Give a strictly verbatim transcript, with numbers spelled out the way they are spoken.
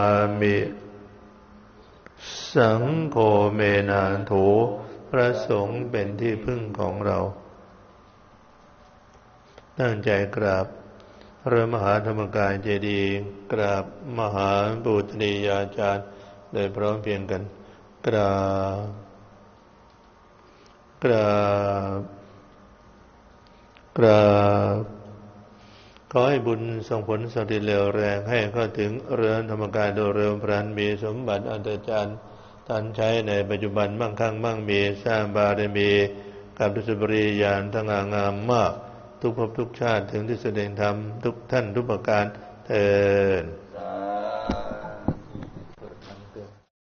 อามิสังโฆเมนะโถพระสงฆ์เป็นที่พึ่งของเราตั้งใจกราบพระมหาธรรมกายเจดีย์กราบมหาปุตติยาจารย์โดยพร้อมเพรียงกันกราบกราบกราบขอให้บุญส่งผลสำเร็จเร็วแรงให้เข้าถึงเรือนธรรมกายโดยเร็วพลันมีสมบัติอันตรจารท่านใช้ในปัจจุบันมั่งคั่งมั่งมีสร้างบารมีกับดุษบริยานทั้งงามมากทุกภพทุกชาติถึงที่แสดงธรรมทุกท่านทุกประการเทอญ